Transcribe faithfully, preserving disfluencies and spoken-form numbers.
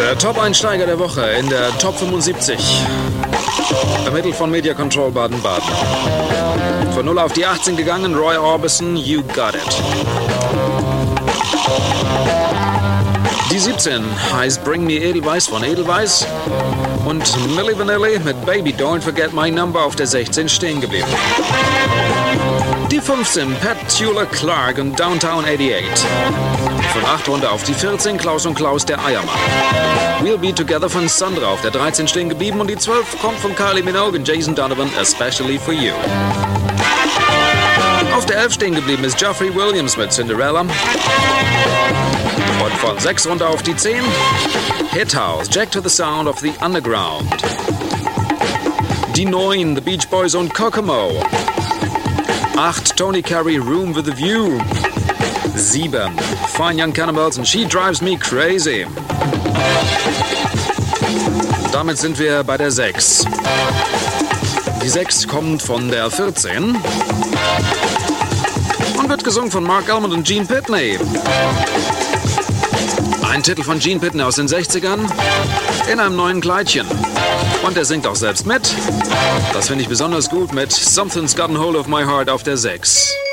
Der Top-Einsteiger der Woche in der Top fünfundsiebzig. Ermittelt von Media Control Baden-Baden. Von null auf die achtzehn gegangen, Roy Orbison, You Got It. Die siebzehn heißt Bring Me Edelweiss von Edelweiss. Und Milli Vanilli mit Baby Don't Forget My Number auf der sechzehn stehen geblieben. Die fünfzehn, Petula Clark und Downtown achtundachtzig. Von acht runter auf die vierzehn, Klaus und Klaus, der Eiermann. We'll Be Together von Sandra auf der dreizehn stehen geblieben und die zwölf kommt von Kylie Minogue und Jason Donovan, Especially For You. Auf der elf stehen geblieben ist Geoffrey Williams mit Cinderella. Und von sechs runter auf die zehn, Hit House, Jack to the Sound of the Underground. Die neun, The Beach Boys und Kokomo. acht, Tony Carey, Room with a View. sieben, Fine Young Cannibals and She Drives Me Crazy. Damit sind wir bei der sechs. Die sechs kommt von der vierzehn und wird gesungen von Mark Almond und Gene Pitney. Ein Titel von Gene Pitney aus den sechzigern in einem neuen Kleidchen. Und er singt auch selbst mit. Das finde ich besonders gut mit Something's Gotten Hold of My Heart auf der sechs.